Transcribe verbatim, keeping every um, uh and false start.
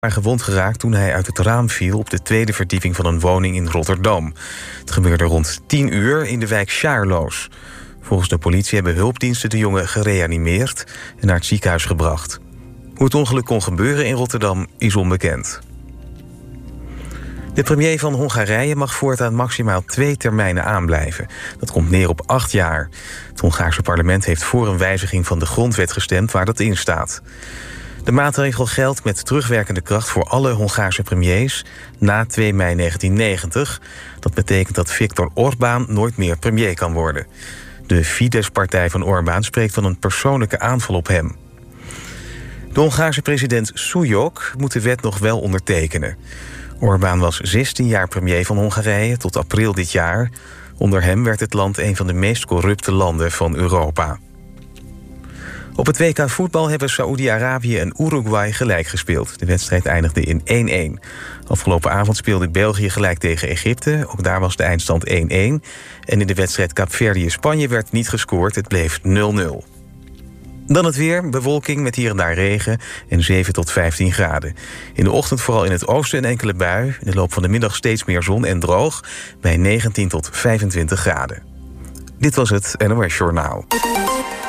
gewond geraakt toen hij uit het raam viel op de tweede verdieping van een woning in Rotterdam. Het gebeurde rond tien uur in de wijk Sjaarloos. Volgens de politie hebben hulpdiensten de jongen gereanimeerd en naar het ziekenhuis gebracht. Hoe het ongeluk kon gebeuren in Rotterdam is onbekend. De premier van Hongarije mag voortaan maximaal twee termijnen aanblijven. Dat komt neer op acht jaar. Het Hongaarse parlement heeft voor een wijziging van de grondwet gestemd waar dat in staat. De maatregel geldt met terugwerkende kracht voor alle Hongaarse premiers na twee mei negentien negentig. Dat betekent dat Viktor Orbán nooit meer premier kan worden. De Fidesz-partij van Orbán spreekt van een persoonlijke aanval op hem. De Hongaarse president Szujok moet de wet nog wel ondertekenen. Orbán was zestien jaar premier van Hongarije tot april dit jaar. Onder hem werd het land een van de meest corrupte landen van Europa. Op het W K voetbal hebben Saoedi-Arabië en Uruguay gelijk gespeeld. De wedstrijd eindigde in één-één. Afgelopen avond speelde België gelijk tegen Egypte. Ook daar was de eindstand één-één. En in de wedstrijd Kaapverdië-Spanje werd niet gescoord. Het bleef nul nul. Dan het weer, bewolking met hier en daar regen en zeven tot vijftien graden. In de ochtend vooral in het oosten een enkele bui. In de loop van de middag steeds meer zon en droog bij negentien tot vijfentwintig graden. Dit was het N O S Journaal.